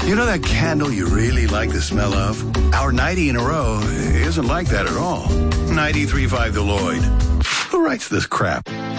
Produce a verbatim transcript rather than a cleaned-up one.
You know that candle you really like the smell of? Our ninety in a row isn't like that at all. ninety-three point five Deloitte. Who writes this crap?